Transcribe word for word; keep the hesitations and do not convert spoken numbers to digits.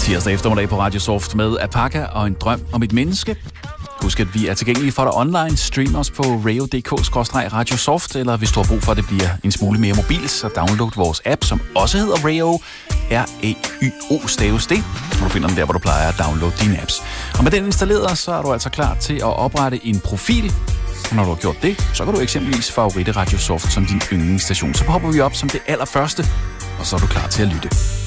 Tirsdag eftermiddag på Radio Soft med Apaka og en drøm om et menneske. Husk, at vi er tilgængelige for dig online. Stream os på radio punktum d k skråstreg radiosoft, eller hvis du har brug for, at det bliver en smule mere mobil, så download vores app, som også hedder Rayo. R A Y O staves det. Du finder den der, hvor du plejer at downloade dine apps. Og med den installeret, så er du altså klar til at oprette en profil. Og når du har gjort det, så kan du eksempelvis favoritte Radio Soft som din yndlingsstation. Så popper vi op som det allerførste, og så er du klar til at lytte.